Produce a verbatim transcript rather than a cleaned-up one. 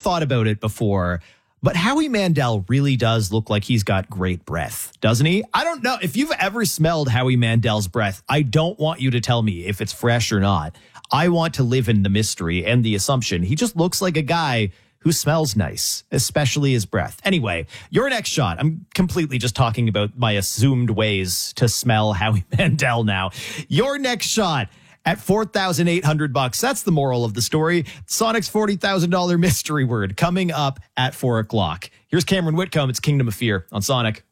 thought about it before, but Howie Mandel really does look like he's got great breath, doesn't he? I don't know. If you've ever smelled Howie Mandel's breath, I don't want you to tell me if it's fresh or not. I want to live in the mystery and the assumption. He just looks like a guy who smells nice, especially his breath. Anyway, your next shot. I'm completely just talking about my assumed ways to smell Howie Mandel now. Your next shot at four thousand eight hundred bucks. That's the moral of the story. Sonic's forty thousand dollars mystery word coming up at four o'clock. Here's Cameron Whitcomb. It's Kingdom of Fear on Sonic.